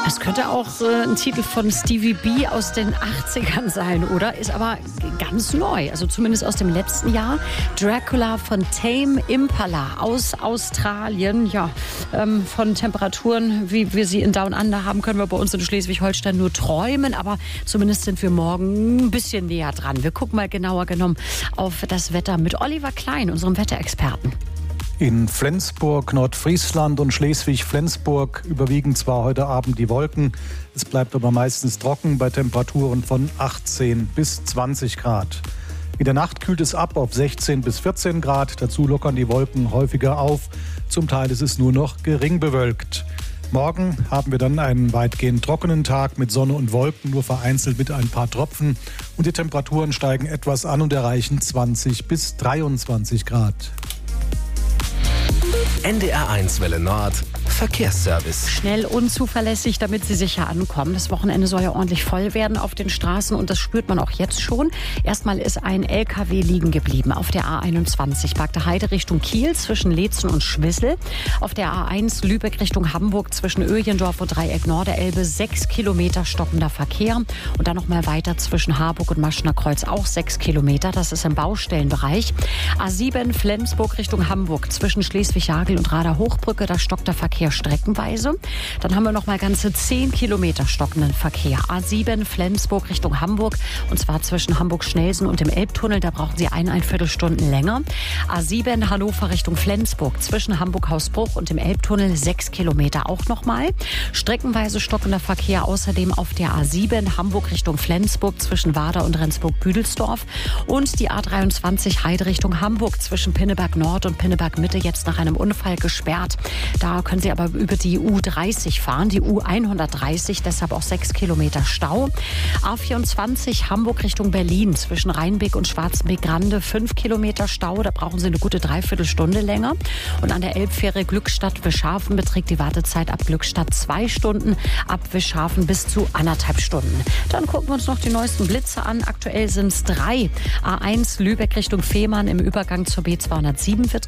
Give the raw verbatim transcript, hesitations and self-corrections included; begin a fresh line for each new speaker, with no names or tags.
Es könnte auch äh, ein Titel von Stevie B aus den achtzigern sein, oder? Ist aber ganz neu, also zumindest aus dem letzten Jahr. Dracula von Tame Impala aus Australien. Ja, ähm, von Temperaturen, wie wir sie in Down Under haben, können wir bei uns in Schleswig-Holstein nur träumen. Aber zumindest sind wir morgen ein bisschen näher dran. Wir gucken mal genauer genommen auf das Wetter mit Oliver Klein, unserem Wetterexperten.
In Flensburg, Nordfriesland und Schleswig-Flensburg überwiegen zwar heute Abend die Wolken, es bleibt aber meistens trocken bei Temperaturen von achtzehn bis zwanzig Grad. In der Nacht kühlt es ab auf sechzehn bis vierzehn Grad, dazu lockern die Wolken häufiger auf, zum Teil ist es nur noch gering bewölkt. Morgen haben wir dann einen weitgehend trockenen Tag mit Sonne und Wolken, nur vereinzelt mit ein paar Tropfen, und die Temperaturen steigen etwas an und erreichen zwanzig bis dreiundzwanzig Grad.
N D R eins Welle Nord Verkehrsservice.
Schnell und zuverlässig, damit Sie sicher ankommen. Das Wochenende soll ja ordentlich voll werden auf den Straßen und das spürt man auch jetzt schon. Erstmal ist ein L K W liegen geblieben auf der A einundzwanzig, Bagde Heide Richtung Kiel zwischen Leetzen und Schwissel. Auf der A eins Lübeck Richtung Hamburg zwischen Öjendorf und Dreieck Norderelbe sechs Kilometer stockender Verkehr. Und dann noch mal weiter zwischen Harburg und Maschner Kreuz auch sechs Kilometer. Das ist im Baustellenbereich. A sieben Flensburg Richtung Hamburg zwischen Schleswig-Jagel und Rader Hochbrücke, da stockt der Verkehr streckenweise. Dann haben wir noch mal ganze zehn Kilometer stockenden Verkehr. A sieben Flensburg Richtung Hamburg, und zwar zwischen Hamburg-Schnelsen und dem Elbtunnel. Da brauchen Sie eineinviertel Stunden länger. A sieben Hannover Richtung Flensburg zwischen Hamburg-Hausbruch und dem Elbtunnel sechs Kilometer auch noch mal. Streckenweise stockender Verkehr außerdem auf der A sieben Hamburg Richtung Flensburg zwischen Wader und Rendsburg-Büdelsdorf und die A dreiundzwanzig Heide Richtung Hamburg zwischen Pinneberg Nord und Pinneberg Mitte jetzt nach einem Unfall gesperrt. Da können Sie aber über die U dreißig fahren, die U hundertdreißig, deshalb auch sechs Kilometer Stau. A vierundzwanzig Hamburg Richtung Berlin zwischen Rheinbeck und Schwarzenbeck-Grande fünf Kilometer Stau, da brauchen Sie eine gute Dreiviertelstunde länger. Und an der Elbfähre Glückstadt-Wischhafen beträgt die Wartezeit ab Glückstadt zwei Stunden, ab Wischhafen bis zu anderthalb Stunden. Dann gucken wir uns noch die neuesten Blitze an. Aktuell sind es drei. A eins Lübeck Richtung Fehmarn im Übergang zur B zweihundertsiebenundvierzig.